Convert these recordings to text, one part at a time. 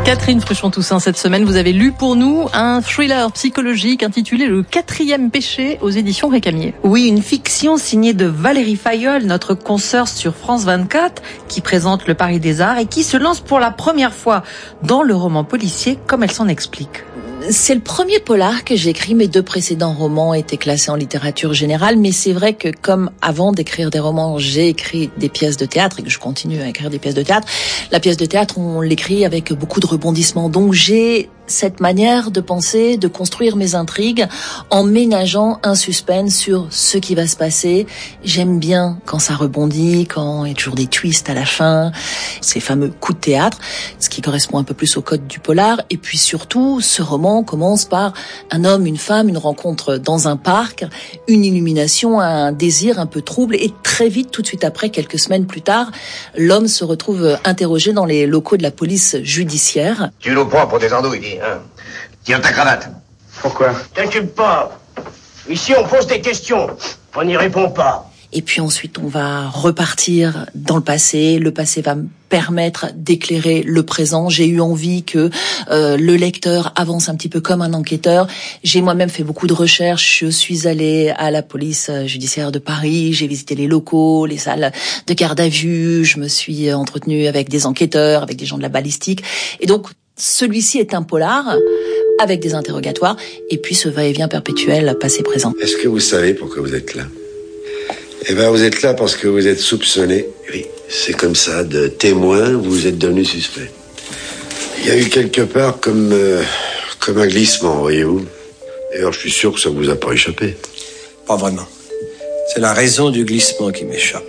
Catherine Fruchon-Toussaint, cette semaine, vous avez lu pour nous un thriller psychologique intitulé Le 4e péché aux éditions Récamier. Oui, une fiction signée de Valérie Fayolle, notre consoeur sur France 24, qui présente le Paris des Arts et qui se lance pour la première fois dans le roman policier, comme elle s'en explique. C'est le premier polar que j'ai écrit. Mes 2 précédents romans étaient classés en littérature générale, mais c'est vrai que comme avant d'écrire des romans, j'ai écrit des pièces de théâtre et que je continue à écrire des pièces de théâtre. La pièce de théâtre, on l'écrit avec beaucoup de rebondissements. Donc j'ai cette manière de penser, de construire mes intrigues en ménageant un suspense sur ce qui va se passer. J'aime bien quand ça rebondit, quand il y a toujours des twists à la fin, ces fameux coups de théâtre, ce qui correspond un peu plus au code du polar. Et puis surtout, ce roman commence par un homme, une femme, une rencontre dans un parc, une illumination, un désir un peu trouble, et très vite, tout de suite après, quelques semaines plus tard, l'homme se retrouve interrogé dans les locaux de la police judiciaire. Tu nous prends pour des andouilles, dis, hein. Tiens ta cravate. Pourquoi? T'inquiète pas. Ici, on pose des questions. On n'y répond pas. Et puis ensuite, on va repartir dans le passé. Le passé va me permettre d'éclairer le présent. J'ai eu envie que le lecteur avance un petit peu comme un enquêteur. J'ai moi-même fait beaucoup de recherches. Je suis allée à la police judiciaire de Paris. J'ai visité les locaux, les salles de garde à vue. Je me suis entretenue avec des enquêteurs, avec des gens de la balistique. Et donc, celui-ci est un polar avec des interrogatoires et puis ce va-et-vient perpétuel passé-présent. Est-ce que vous savez pourquoi vous êtes là? Eh ben, vous êtes là parce que vous êtes soupçonné. Oui, c'est comme ça, de témoin, vous êtes devenu suspect. Il y a eu quelque part comme un glissement, voyez-vous. D'ailleurs, je suis sûr que ça vous a pas échappé. Pas vraiment. C'est la raison du glissement qui m'échappe.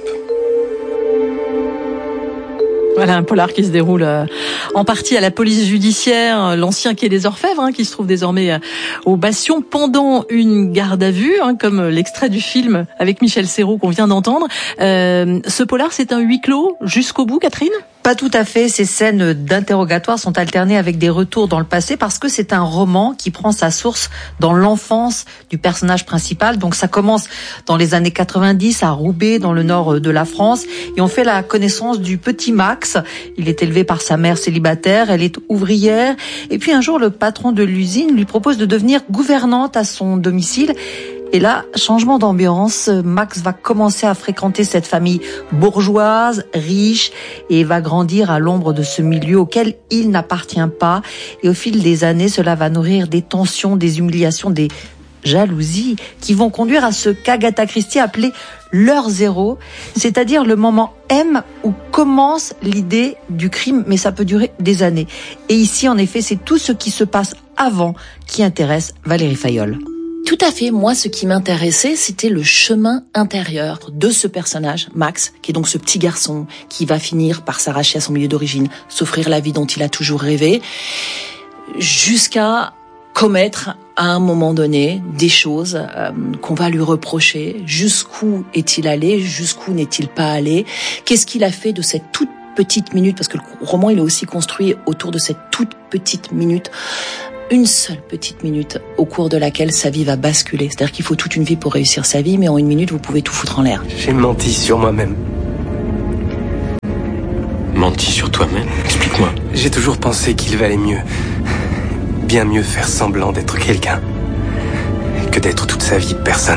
Voilà, un polar qui se déroule en partie à la police judiciaire, l'ancien quai des Orfèvres, qui se trouve désormais au Bastion, pendant une garde à vue, comme l'extrait du film avec Michel Serrault qu'on vient d'entendre. Ce polar, c'est un huis clos jusqu'au bout, Catherine ? Pas tout à fait. Ces scènes d'interrogatoire sont alternées avec des retours dans le passé parce que c'est un roman qui prend sa source dans l'enfance du personnage principal. Donc ça commence dans les années 90 à Roubaix, dans le nord de la France. Et on fait la connaissance du petit Max. Il est élevé par sa mère célibataire. Elle est ouvrière. Et puis un jour, le patron de l'usine lui propose de devenir gouvernante à son domicile. Et là, changement d'ambiance, Max va commencer à fréquenter cette famille bourgeoise, riche, et va grandir à l'ombre de ce milieu auquel il n'appartient pas. Et au fil des années, cela va nourrir des tensions, des humiliations, des jalousies qui vont conduire à ce qu'Agatha Christie appelait l'heure zéro, c'est-à-dire le moment M où commence l'idée du crime, mais ça peut durer des années. Et ici, en effet, c'est tout ce qui se passe avant qui intéresse Valérie Fayolle. Tout à fait. Moi, ce qui m'intéressait, c'était le chemin intérieur de ce personnage, Max, qui est donc ce petit garçon qui va finir par s'arracher à son milieu d'origine, s'offrir la vie dont il a toujours rêvé, jusqu'à commettre à un moment donné des choses qu'on va lui reprocher. Jusqu'où est-il allé? Jusqu'où n'est-il pas allé? Qu'est-ce qu'il a fait de cette toute petite minute? Parce que le roman, il est aussi construit autour de cette toute petite minute. Une seule petite minute au cours de laquelle sa vie va basculer. C'est-à-dire qu'il faut toute une vie pour réussir sa vie, mais en une minute, vous pouvez tout foutre en l'air. J'ai menti sur moi-même. Menti sur toi-même? Explique-moi. J'ai toujours pensé qu'il valait mieux, bien mieux faire semblant d'être quelqu'un que d'être toute sa vie personne.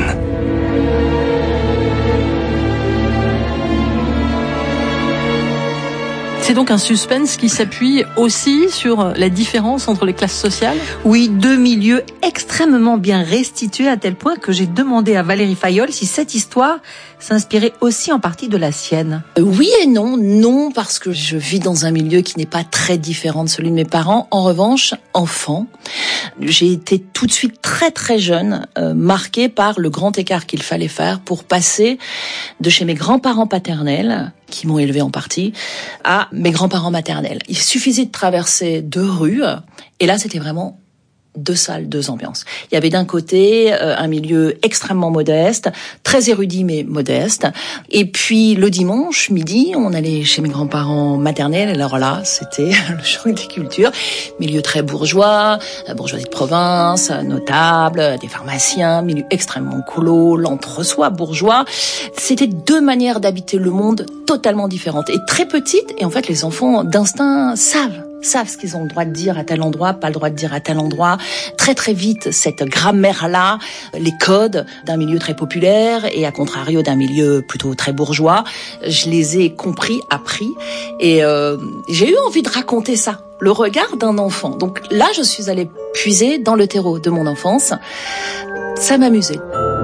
C'est donc un suspense qui s'appuie aussi sur la différence entre les classes sociales ? Oui, 2 milieux extrêmement bien restitués à tel point que j'ai demandé à Valérie Fayolle si cette histoire s'inspirait aussi en partie de la sienne. Oui et non. Non, parce que je vis dans un milieu qui n'est pas très différent de celui de mes parents. En revanche, enfant, j'ai été tout de suite très très jeune, marquée par le grand écart qu'il fallait faire pour passer de chez mes grands-parents paternels, qui m'ont élevé en partie, à mes grands-parents maternels. Il suffisait de traverser 2 rues, et là c'était vraiment 2 salles, 2 ambiances. Il y avait d'un côté un milieu extrêmement modeste, très érudit mais modeste. Et puis le dimanche midi, on allait chez mes grands-parents maternels. Alors là, c'était le choc des cultures. Milieu très bourgeois, bourgeoisie de province, notable, des pharmaciens, milieu extrêmement colo, l'entre-soi bourgeois. C'était 2 manières d'habiter le monde totalement différentes et très petites. Et en fait, les enfants d'instinct savent savent ce qu'ils ont le droit de dire à tel endroit, pas le droit de dire à tel endroit. Très très vite, cette grammaire-là, les codes d'un milieu très populaire et à contrario d'un milieu plutôt très bourgeois, je les ai compris, appris et j'ai eu envie de raconter ça, le regard d'un enfant. Donc là, je suis allée puiser dans le terreau de mon enfance. Ça m'amusait.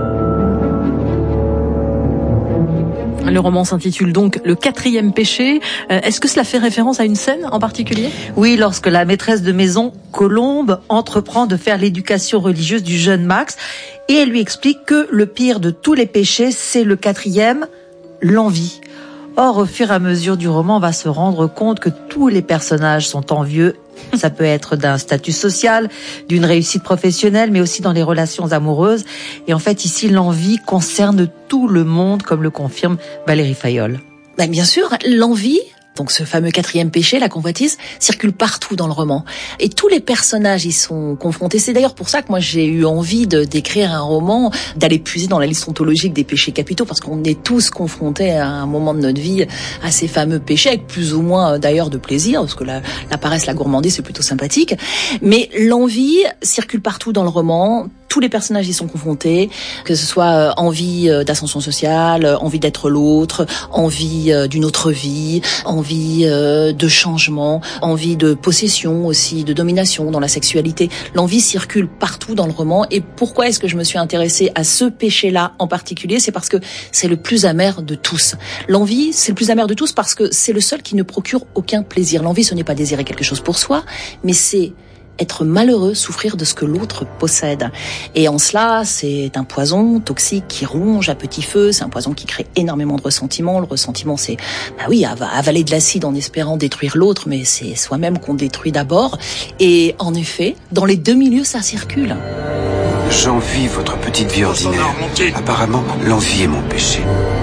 Le roman s'intitule donc Le 4e péché. Est-ce que cela fait référence à une scène en particulier ? Oui, lorsque la maîtresse de maison, Colombe, entreprend de faire l'éducation religieuse du jeune Max et elle lui explique que le pire de tous les péchés, c'est le 4e, l'envie. Or, au fur et à mesure du roman, on va se rendre compte que tous les personnages sont envieux. Ça peut être d'un statut social, d'une réussite professionnelle, mais aussi dans les relations amoureuses. Et en fait, ici, l'envie concerne tout le monde, comme le confirme Valérie Fayolle. Ben, bien sûr, l'envie, donc ce fameux 4e péché, la convoitise, circule partout dans le roman. Et tous les personnages y sont confrontés. C'est d'ailleurs pour ça que moi j'ai eu envie d'écrire un roman, d'aller puiser dans la liste ontologique des péchés capitaux, parce qu'on est tous confrontés à un moment de notre vie à ces fameux péchés, avec plus ou moins d'ailleurs de plaisir, parce que la paresse, la gourmandise, c'est plutôt sympathique. Mais l'envie circule partout dans le roman. Tous les personnages y sont confrontés, que ce soit envie d'ascension sociale, envie d'être l'autre, envie d'une autre vie, envie de changement, envie de possession aussi, de domination dans la sexualité. L'envie circule partout dans le roman. Et pourquoi est-ce que je me suis intéressée à ce péché-là en particulier ? C'est parce que c'est le plus amer de tous. L'envie, c'est le plus amer de tous parce que c'est le seul qui ne procure aucun plaisir. L'envie, ce n'est pas désirer quelque chose pour soi, mais c'est être malheureux, souffrir de ce que l'autre possède. Et en cela, c'est un poison toxique qui ronge à petit feu, c'est un poison qui crée énormément de ressentiment. Le ressentiment, c'est, avaler de l'acide en espérant détruire l'autre, mais c'est soi-même qu'on détruit d'abord. Et en effet, dans les deux milieux, ça circule. J'envie votre petite vie ordinaire. Apparemment, l'envie est mon péché.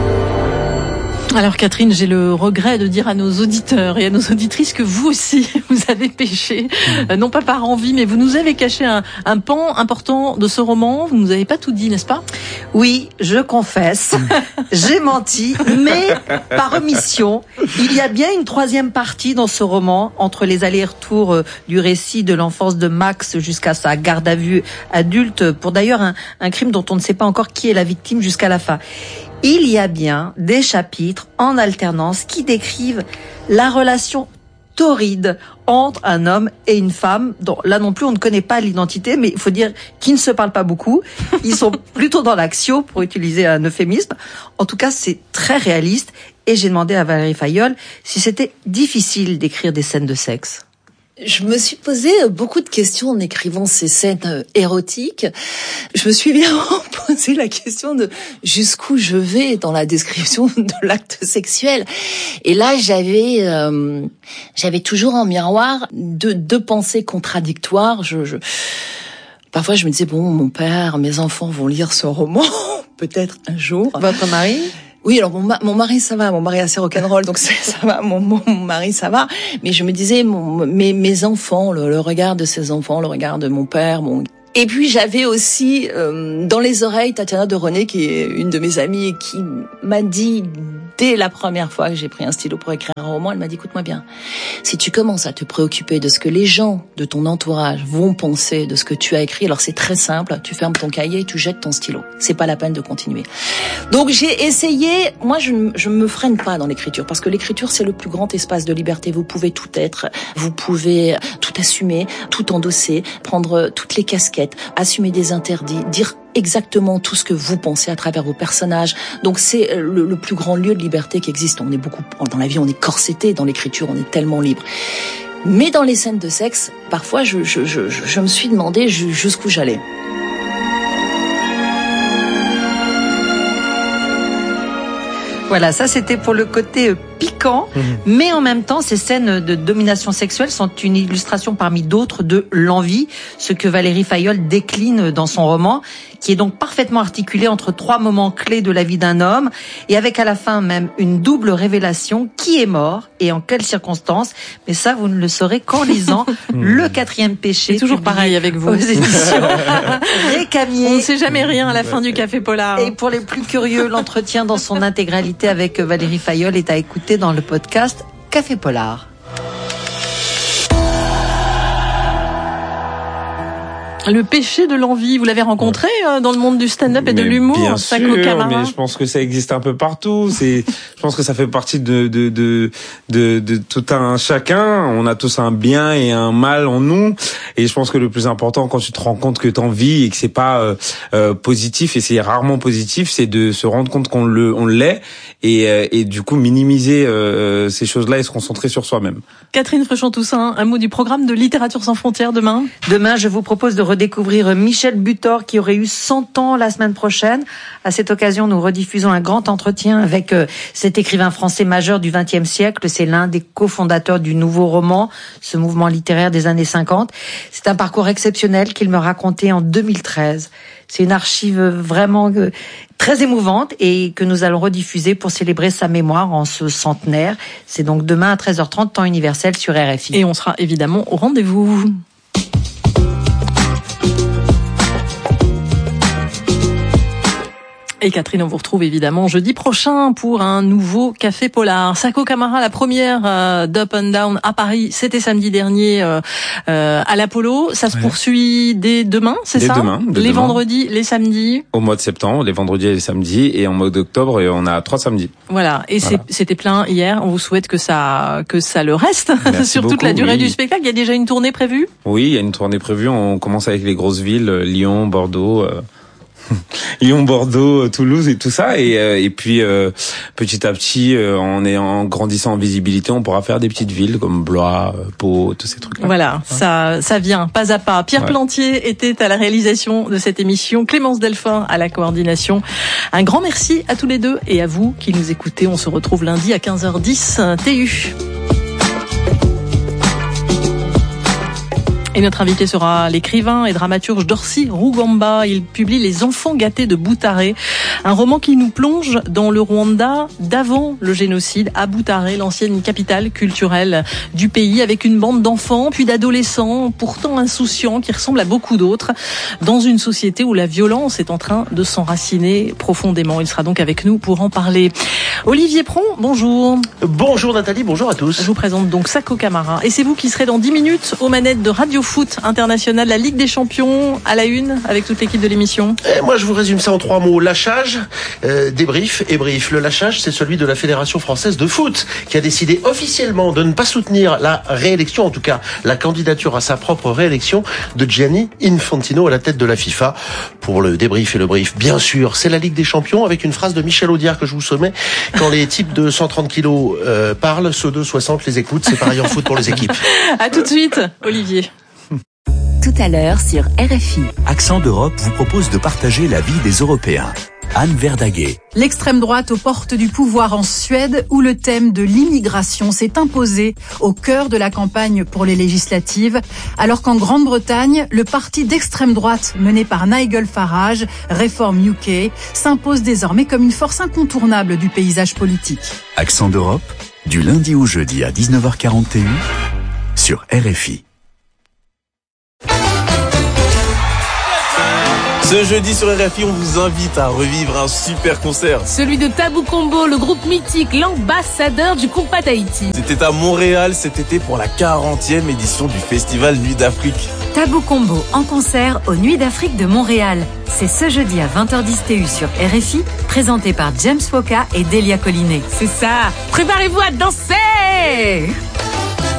Alors Catherine, j'ai le regret de dire à nos auditeurs et à nos auditrices que vous aussi, vous avez péché, non pas par envie, mais vous nous avez caché un pan important de ce roman. Vous nous avez pas tout dit, n'est-ce pas ? Oui, je confesse, j'ai menti, mais par omission. Il y a bien une 3e partie dans ce roman, entre les allers-retours du récit de l'enfance de Max jusqu'à sa garde à vue adulte, pour d'ailleurs un crime dont on ne sait pas encore qui est la victime jusqu'à la fin. Il y a bien des chapitres en alternance qui décrivent la relation torride entre un homme et une femme, dont là non plus on ne connaît pas l'identité, mais il faut dire qu'ils ne se parlent pas beaucoup. Ils sont plutôt dans l'action, pour utiliser un euphémisme. En tout cas, c'est très réaliste et j'ai demandé à Valérie Fayolle si c'était difficile d'écrire des scènes de sexe. Je me suis posé beaucoup de questions en écrivant ces scènes érotiques. Je me suis bien posé la question de jusqu'où je vais dans la description de l'acte sexuel. Et là, j'avais toujours en miroir deux pensées contradictoires. Parfois, je me disais, bon, mon père, mes enfants vont lire ce roman, peut-être un jour. Votre mari ? Oui, alors mon mari ça va, mon mari est assez rock'n'roll, donc ça va, mon mari ça va. Mais je me disais, mes enfants, le regard de ces enfants, le regard de mon père, Et puis j'avais aussi dans les oreilles Tatiana de René, qui est une de mes amies et qui m'a dit dès la première fois que j'ai pris un stylo pour écrire un roman, elle m'a dit, écoute-moi bien, si tu commences à te préoccuper de ce que les gens de ton entourage vont penser de ce que tu as écrit, alors c'est très simple, tu fermes ton cahier et tu jettes ton stylo. C'est pas la peine de continuer. Donc j'ai essayé, moi je me freine pas dans l'écriture, parce que l'écriture c'est le plus grand espace de liberté. Vous pouvez tout être, vous pouvez tout assumer, tout endosser, prendre toutes les casquettes, assumer des interdits, dire exactement tout ce que vous pensez à travers vos personnages. Donc c'est le plus grand lieu de liberté qui existe. On est beaucoup dans la vie, on est corseté, dans l'écriture, on est tellement libre. Mais dans les scènes de sexe, parfois je me suis demandé jusqu'où j'allais. Voilà, ça c'était pour le côté piquant, mais en même temps, ces scènes de domination sexuelle sont une illustration parmi d'autres de l'envie, ce que Valérie Fayolle décline dans son roman, qui est donc parfaitement articulé entre 3 moments clés de la vie d'un homme, et avec à la fin même une double révélation, qui est mort et en quelles circonstances, mais ça vous ne le saurez qu'en lisant Le 4e péché. C'est toujours pareil avec vous. Aux éditions Récamier. On ne sait jamais rien à la fin du Café Polar. Et pour les plus curieux, l'entretien dans son intégralité avec Valérie Fayolle est à écouter dans le podcast Café Polar. Le péché de l'envie, vous l'avez rencontré dans le monde du stand-up et de l'humour, bien Sako sûr, Kamara? Mais je pense que ça existe un peu partout. Je pense que ça fait partie de tout un chacun. On a tous un bien et un mal en nous. Et je pense que le plus important, quand tu te rends compte que t'en vis et que c'est pas positif, et c'est rarement positif, c'est de se rendre compte qu'on l'est et du coup minimiser ces choses-là et se concentrer sur soi-même. Catherine Fruchon-Toussaint, un mot du programme de Littérature sans frontières demain? Demain, je vous propose de redécouvrir Michel Butor qui aurait eu 100 ans la semaine prochaine. À cette occasion, nous rediffusons un grand entretien avec cet écrivain français majeur du XXe siècle. C'est l'un des cofondateurs du Nouveau Roman, ce mouvement littéraire des années 50. C'est un parcours exceptionnel qu'il me racontait en 2013. C'est une archive vraiment très émouvante et que nous allons rediffuser pour célébrer sa mémoire en ce centenaire. C'est donc demain à 13h30, temps universel sur RFI. Et on sera évidemment au rendez-vous. Et Catherine, on vous retrouve évidemment jeudi prochain pour un nouveau Café Polar. Sako Kamara, la première d'Up and Down à Paris, c'était samedi dernier à l'Apollo. Ça se poursuit dès demain, c'est ça? Dès demain. Les vendredis, les samedis. Au mois de septembre, les vendredis et les samedis, et en mois d'octobre, on a 3 samedis. Voilà. Et c'était plein hier. On vous souhaite que ça le reste sur toute la durée du spectacle. Il y a déjà une tournée prévue? Oui, il y a une tournée prévue. On commence avec les grosses villes, Lyon, Bordeaux. Lyon, Bordeaux, Toulouse et tout ça, et puis petit à petit, en grandissant en visibilité, on pourra faire des petites villes comme Blois, Pau, tous ces trucs-là. Voilà, ça vient pas à pas. Pierre Plantier était à la réalisation de cette émission, Clémence Delphin à la coordination. Un grand merci à tous les deux et à vous qui nous écoutez. On se retrouve lundi à 15h10 TU. Et notre invité sera l'écrivain et dramaturge Dorcy Rugamba. Il publie Les Enfants gâtés de Boutaré, un roman qui nous plonge dans le Rwanda d'avant le génocide, à Boutaré, l'ancienne capitale culturelle du pays, avec une bande d'enfants puis d'adolescents, pourtant insouciants, qui ressemblent à beaucoup d'autres, dans une société où la violence est en train de s'enraciner profondément. Il sera donc avec nous pour en parler. Olivier Pron, bonjour. Bonjour Nathalie, bonjour à tous. Je vous présente donc Sako Kamara. Et c'est vous qui serez dans 10 minutes aux manettes de Radio Foot International, la Ligue des Champions à la une, avec toute l'équipe de l'émission. Moi, je vous résume ça en 3 mots. Lâchage, débrief et brief. Le lâchage, c'est celui de la Fédération française de foot, qui a décidé officiellement de ne pas soutenir la réélection, en tout cas la candidature à sa propre réélection de Gianni Infantino à la tête de la FIFA. Pour le débrief et le brief, bien sûr, c'est la Ligue des Champions, avec une phrase de Michel Audiard que je vous soumets. Quand les types de 130 kilos parlent, ceux de 60 les écoutent. C'est pareil en foot pour les équipes. À tout de suite, Olivier. Tout à l'heure sur RFI. Accent d'Europe vous propose de partager la vie des Européens. Anne Verdaguet. L'extrême droite aux portes du pouvoir en Suède, où le thème de l'immigration s'est imposé au cœur de la campagne pour les législatives, alors qu'en Grande-Bretagne, le parti d'extrême droite mené par Nigel Farage, Reform UK, s'impose désormais comme une force incontournable du paysage politique. Accent d'Europe, du lundi au jeudi à 19h41 sur RFI. Ce jeudi sur RFI, on vous invite à revivre un super concert. Celui de Tabou Combo, le groupe mythique, l'ambassadeur du compas Tahiti. C'était à Montréal cet été pour la 40e édition du festival Nuit d'Afrique. Tabou Combo en concert aux Nuits d'Afrique de Montréal. C'est ce jeudi à 20h10 TU sur RFI, présenté par James Foka et Delia Collinet. C'est ça. Préparez-vous à danser!